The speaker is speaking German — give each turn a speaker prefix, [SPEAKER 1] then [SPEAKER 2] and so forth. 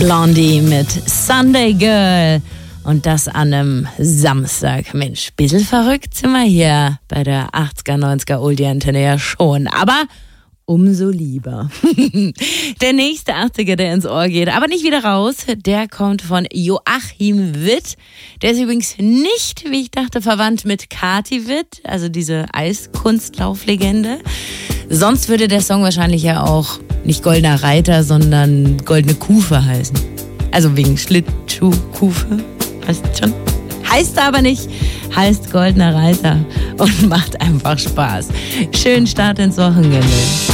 [SPEAKER 1] Blondie mit Sunday Girl. Und das an einem Samstag. Mensch, bisschen verrückt sind wir hier bei der 80er, 90er Oldie-Antenne ja schon. Aber umso lieber. Der nächste 80er, der ins Ohr geht, aber nicht wieder raus, der kommt von Joachim Witt. Der ist übrigens nicht, wie ich dachte, verwandt mit Kati Witt, also diese Eiskunstlauflegende. Sonst würde der Song wahrscheinlich ja auch nicht Goldener Reiter, sondern Goldene Kufe heißen. Also wegen Schlittschuhkufe, weißt du schon? Heißt aber nicht, heißt Goldener Reiter und macht einfach Spaß. Schönen Start ins Wochenende.